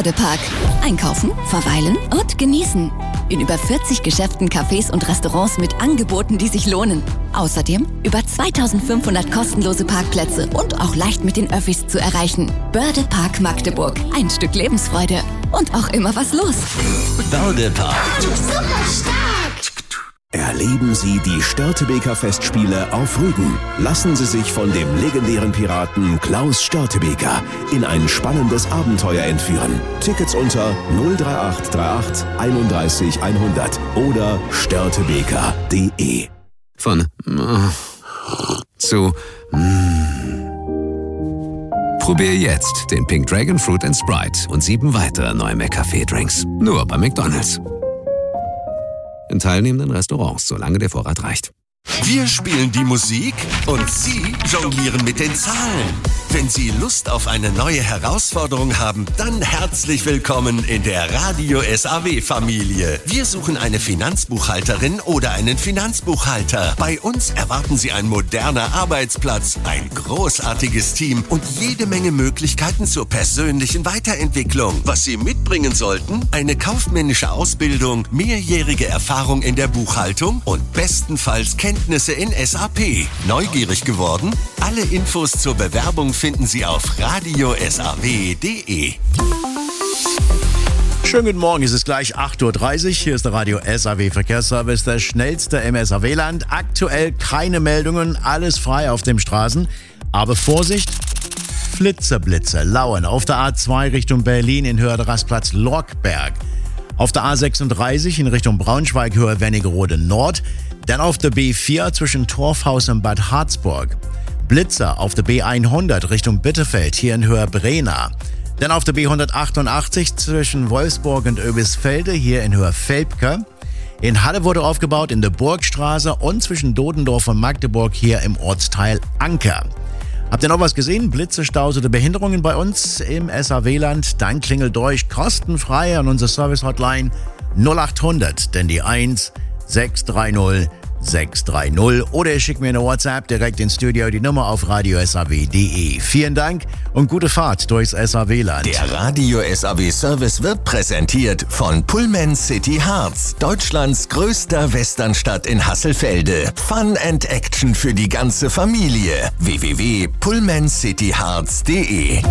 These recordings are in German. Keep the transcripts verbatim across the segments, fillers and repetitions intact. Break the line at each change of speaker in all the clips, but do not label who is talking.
Bördepark. Einkaufen, verweilen und genießen. In über vierzig Geschäften, Cafés und Restaurants mit Angeboten, die sich lohnen. Außerdem über zweitausendfünfhundert kostenlose Parkplätze und auch leicht mit den Öffis zu erreichen. Bördepark Magdeburg. Ein Stück Lebensfreude. Und auch immer was los.
Bördepark.
Super stark!
Erleben Sie die Störtebeker Festspiele auf Rügen. Lassen Sie sich von dem legendären Piraten Klaus Störtebeker in ein spannendes Abenteuer entführen. Tickets unter null drei acht drei acht einunddreißig hundert oder störtebeker punkt de.
Von zu Probier jetzt den Pink Dragon Fruit and Sprite und sieben weitere neue McCafé-Drinks. Nur bei McDonald's. In teilnehmenden Restaurants, solange der Vorrat reicht.
Wir spielen die Musik und Sie jonglieren mit den Zahlen. Wenn Sie Lust auf eine neue Herausforderung haben, dann herzlich willkommen in der Radio S A W-Familie. Wir suchen eine Finanzbuchhalterin oder einen Finanzbuchhalter. Bei uns erwarten Sie ein moderner Arbeitsplatz, ein großartiges Team und jede Menge Möglichkeiten zur persönlichen Weiterentwicklung. Was Sie mitbringen sollten? Eine kaufmännische Ausbildung, mehrjährige Erfahrung in der Buchhaltung und bestenfalls Kenntnisse in S A P. Neugierig geworden? Alle Infos zur Bewerbung finden Sie auf radio s a w punkt de.
Schönen guten Morgen, es ist gleich acht Uhr dreißig. Hier ist der Radio S A W Verkehrsservice, der schnellste im S A W-Land. Aktuell keine Meldungen, alles frei auf den Straßen. Aber Vorsicht, Flitzer-Blitzer lauern auf der A zwei Richtung Berlin in Höhe der Rastplatz Lorckberg. Auf der A sechsunddreißig in Richtung Braunschweig Höhe Wernigerode Nord. Dann auf der B vier zwischen Torfhaus und Bad Harzburg. Blitzer auf der B hundert Richtung Bitterfeld, hier in Höhe Brena. Dann auf der B hundertachtundachtzig zwischen Wolfsburg und Oebisfelde, hier in Höhe Velpke. In Halle wurde aufgebaut in der Burgstraße und zwischen Dodendorf und Magdeburg, hier im Ortsteil Anker. Habt ihr noch was gesehen? Blitze, Staus oder Behinderungen bei uns im S A W-Land? Dann klingelt durch kostenfrei an unsere Service-Hotline null achthundert, denn die eins sechs drei null sechs drei null oder ihr schickt mir eine WhatsApp direkt ins Studio, die Nummer auf radio s a w punkt de. Vielen Dank und gute Fahrt durchs S A W-Land.
Der Radio S A W-Service wird präsentiert von Pullman City Harz, Deutschlands größter Westernstadt in Hasselfelde. Fun and Action für die ganze Familie. w w w punkt pullman city harz punkt de.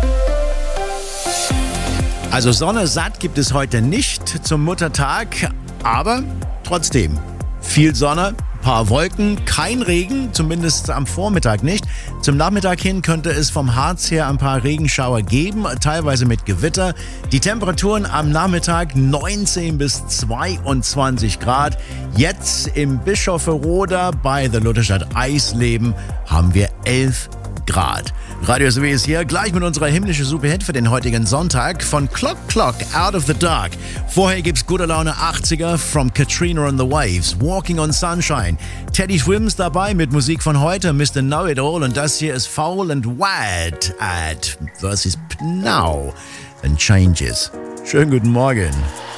Also Sonne satt gibt es heute nicht zum Muttertag, aber trotzdem viel Sonne, paar Wolken, kein Regen, zumindest am Vormittag nicht. Zum Nachmittag hin könnte es vom Harz her ein paar Regenschauer geben, teilweise mit Gewitter. Die Temperaturen am Nachmittag neunzehn bis zweiundzwanzig Grad. Jetzt im Bischofferoder bei der Lutherstadt Eisleben haben wir elf Grad. Radio S A W ist hier, gleich mit unserer himmlischen Superhit für den heutigen Sonntag von Clock Clock, Out of the Dark. Vorher gibt's gute Laune achtziger, From Katrina and the Waves, Walking on Sunshine. Teddy Swims dabei mit Musik von heute, Mister Know-It-All, und das hier ist Foul and Wide at versus Pnow and Changes. Schönen guten Morgen.